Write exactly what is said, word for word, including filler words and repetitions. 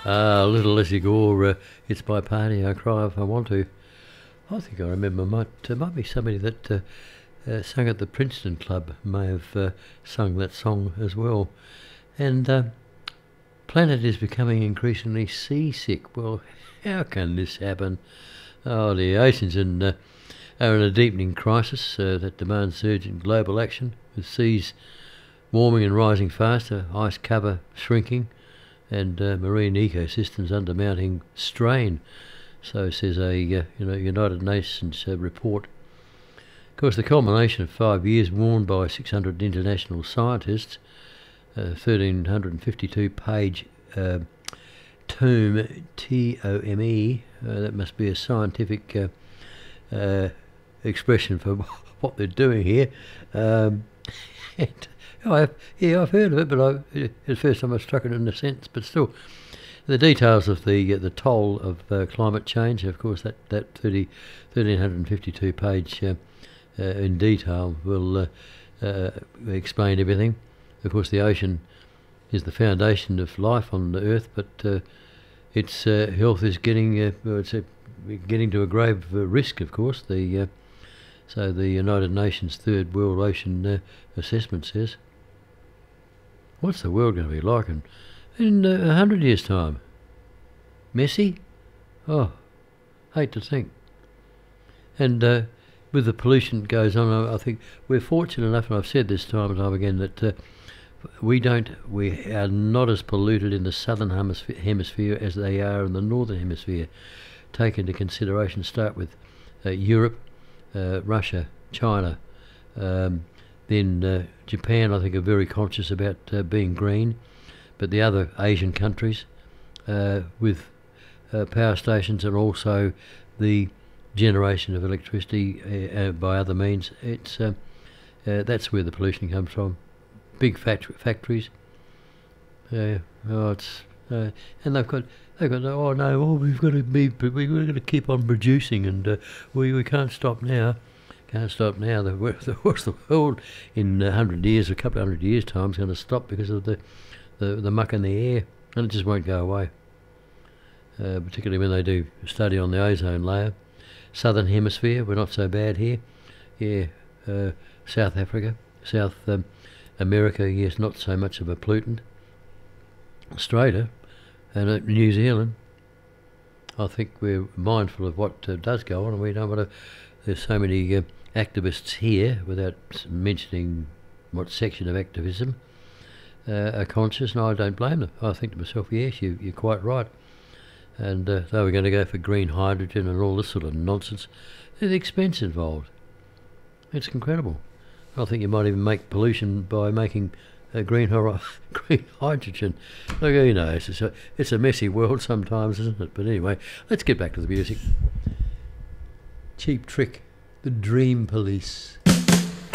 Ah, little Leslie Gore, uh, it's my party, I cry if I want to. I think I remember, might uh, might be somebody that uh, uh, sung at the Princeton Club, may have uh, sung that song as well. And uh, planet is becoming increasingly seasick. Well, how can this happen? Oh, the oceans in, uh, are in a deepening crisis uh, that demands urgent global action, with seas warming and rising faster, ice cover shrinking, and uh, marine ecosystems under mounting strain. So says a uh, you know United Nations uh, report. Of course, the culmination of five years warned by six hundred international scientists, a one thousand three hundred fifty-two page uh, tome, T O M E, uh, that must be a scientific uh, uh, expression for what they're doing here. Um, and, oh, I've, yeah, I've heard of it, but I, it's the first time I've struck it in a sentence, but still. The details of the uh, the toll of uh, climate change, of course, that, that thirty, one thousand three hundred fifty-two page uh, uh, in detail will uh, uh, explain everything. Of course, the ocean is the foundation of life on the Earth, but uh, its uh, health is getting uh, well, it's a, getting to a grave uh, risk, of course. The uh, so the United Nations Third World Ocean uh, Assessment says. What's the world going to be like in in uh, a hundred years' time? Messy? Oh, hate to think. And uh, with the pollution that goes on, I, I think we're fortunate enough, and I've said this time and time again, that uh, we don't, we are not as polluted in the southern hemisphere, hemisphere as they are in the northern hemisphere. Take into consideration, start with uh, Europe, uh, Russia, China, um, then uh, Japan. I think are very conscious about uh, being green. But the other Asian countries uh, with uh, power stations and also the generation of electricity uh, uh, by other means, it's uh, uh, that's where the pollution comes from. Big fact- factories. Uh, oh, it's uh, and they've got they've got oh no, oh, we've got to be we've got to keep on producing, and uh, we we can't stop now. Can't stop now. The the, the world in a hundred years, a couple of hundred years' time, is going to stop because of the The, the muck in the air, and it just won't go away, uh, particularly when they do a study on the ozone layer. Southern hemisphere, we're not so bad here. Yeah, uh, South Africa, South um, America, yes, not so much of a pollutant. Australia and uh, New Zealand, I think we're mindful of what uh, does go on, and we don't want to. There's so many uh, activists here, without mentioning what section of activism, Uh, are conscious, and I don't blame them. I think to myself, yes, you, you're quite right. And uh, they were going to go for green hydrogen and all this sort of nonsense. There's the expense involved. It's incredible. I think you might even make pollution by making uh, green, hor- green hydrogen. Look, who knows? It's a, it's a messy world sometimes, isn't it? But anyway, let's get back to the music. Cheap Trick, The Dream Police.